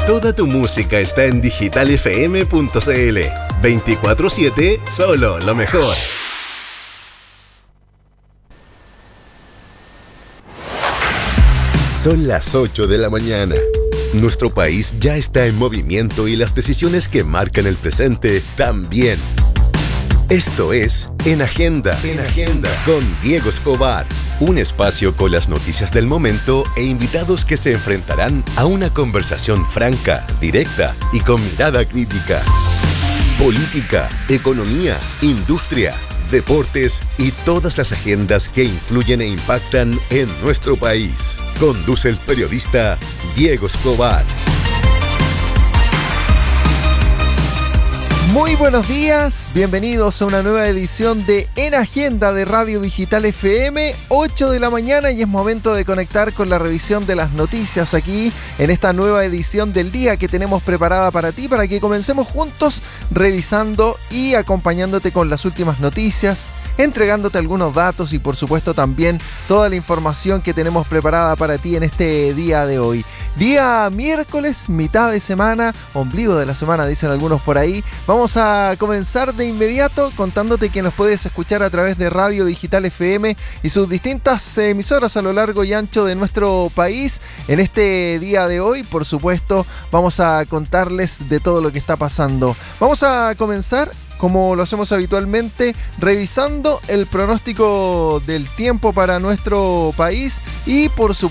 Toda tu música está en digitalfm.cl. 24/7, solo lo mejor. Son las 8 de la mañana. Nuestro país ya está en movimiento y las decisiones que marcan el presente también. Esto es En Agenda, con Diego Escobar. Un espacio con las noticias del momento e invitados que se enfrentarán a una conversación franca, directa y con mirada crítica. Política, economía, industria, deportes y todas las agendas que influyen e impactan en nuestro país. Conduce el periodista Diego Escobar. Muy buenos días, bienvenidos a una nueva edición de En Agenda de Radio Digital FM, 8 de la mañana y es momento de conectar con la revisión de las noticias aquí en esta nueva edición del día que tenemos preparada para ti, para que comencemos juntos revisando y acompañándote con las últimas noticias, entregándote algunos datos y por supuesto también toda la información que tenemos preparada para ti en este día de hoy. Día miércoles, mitad de semana, ombligo de la semana dicen algunos por ahí. Vamos a comenzar de inmediato contándote que nos puedes escuchar a través de Radio Digital FM y sus distintas emisoras a lo largo y ancho de nuestro país. En este día de hoy, por supuesto, vamos a contarles de todo lo que está pasando. Vamos a comenzar, como lo hacemos habitualmente, revisando el pronóstico del tiempo para nuestro país y por